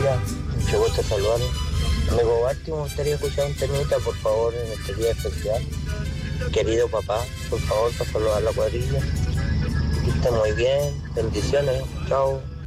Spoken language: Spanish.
día, mucho gusto saludar. Amigo Barty, me gustaría escuchar un temita, por favor, en este día especial. Querido papá, por favor, para saludar a la cuadrilla. Que esté muy bien, bendiciones, chao.